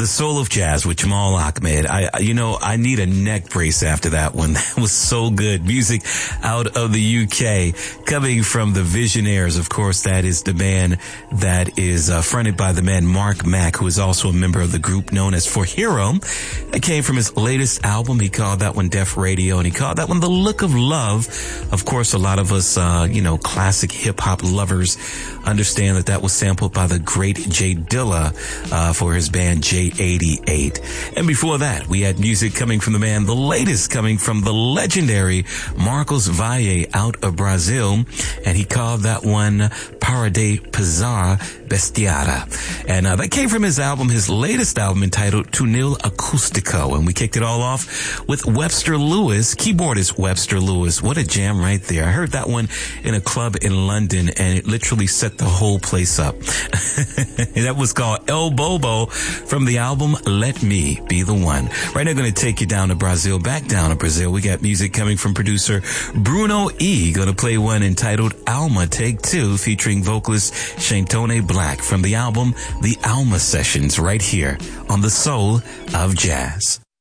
The Soul of Jazz with Jamal Ahmed. I need a neck brace after that one. That was so good. Music out of the UK, coming from the Visionaires. Of course, that is the band that is fronted by the man Mark Mack, who is also a member of the group known as For Hero. It came from his latest album. He called that one Def Radio, and he called that one The Look of Love. Of course, a lot of us, classic hip-hop lovers understand that was sampled by the great Jay Dilla for his band J88. And before that, we had music coming from the man, the latest coming from the legendary Marcos Valle out of Brazil, and he called that one Para de Pesar Bestiara. And that came from his latest album entitled Tunil Acústico. And we kicked it all off with Webster Lewis, keyboardist Webster Lewis. What a jam right there. I heard that one in a club in London, and it literally set the whole place up. That was called El Bobo from the album Let Me Be the One. Right now, going to take you down to Brazil, back down to Brazil. We got music coming from producer Bruno E. Going to play one entitled Alma Take Two, featuring vocalist Shantone Black from the album The Alma Sessions, right here on The Soul of Jazz.